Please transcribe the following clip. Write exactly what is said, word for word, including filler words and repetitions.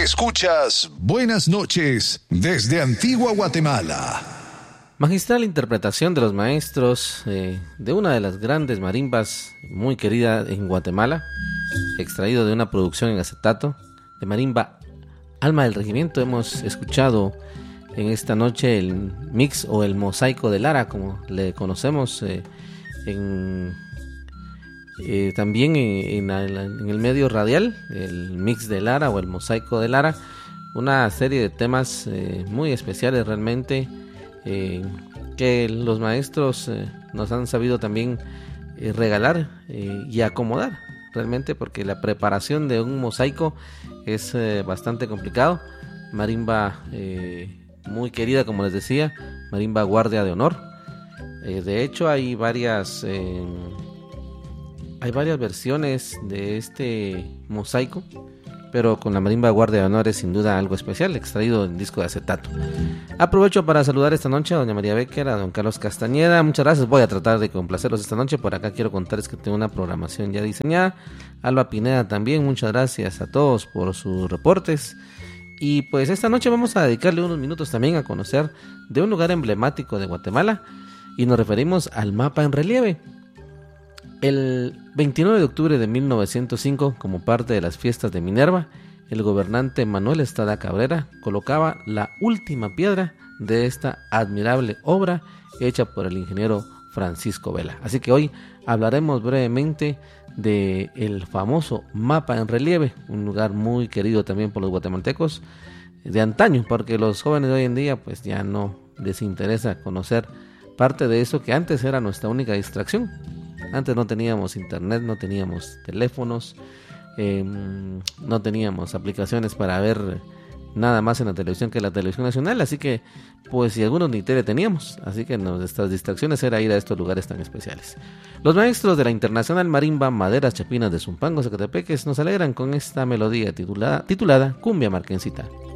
Escuchas Buenas noches desde Antigua Guatemala. Magistral interpretación de los maestros eh, de una de las grandes marimbas muy querida en Guatemala, extraído de una producción en acetato de marimba Alma del Regimiento. Hemos escuchado en esta noche el mix o el mosaico de Lara, como le conocemos, eh, en, eh, también en, en, en el medio radial, el mix de Lara o el mosaico de Lara, una serie de temas eh, muy especiales realmente, eh, que los maestros eh, nos han sabido también eh, regalar eh, y acomodar realmente, porque la preparación de un mosaico es eh, bastante complicado. Marimba eh, muy querida, como les decía, marimba guardia de honor. Eh, de hecho hay varias eh, hay varias versiones de este mosaico, pero con la marimba guardia de honor es sin duda algo especial, extraído del disco de acetato. Aprovecho para saludar esta noche a doña María Becker, a don Carlos Castañeda. Muchas gracias, voy a tratar de complacerlos esta noche. Por acá quiero contarles que tengo una programación ya diseñada. Alba Pineda también, muchas gracias a todos por sus reportes. Y pues esta noche vamos a dedicarle unos minutos también a conocer de un lugar emblemático de Guatemala, y nos referimos al mapa en relieve. El veintinueve de octubre de mil novecientos cinco, como parte de las fiestas de Minerva, el gobernante Manuel Estrada Cabrera colocaba la última piedra de esta admirable obra hecha por el ingeniero Francisco Vela. Así que hoy hablaremos brevemente de el famoso mapa en relieve, un lugar muy querido también por los guatemaltecos de antaño, porque los jóvenes de hoy en día pues ya no les interesa conocer parte de eso que antes era nuestra única distracción. Antes no teníamos internet, no teníamos teléfonos, eh, no teníamos aplicaciones para ver nada más en la televisión que la televisión nacional, así que pues si algunos ni tele teníamos, así que nuestras distracciones era ir a estos lugares tan especiales. Los maestros de la Internacional Marimba Maderas Chapinas de Zumpango, Zacatepeques, nos alegran con esta melodía titulada, titulada Cumbia Marquencita.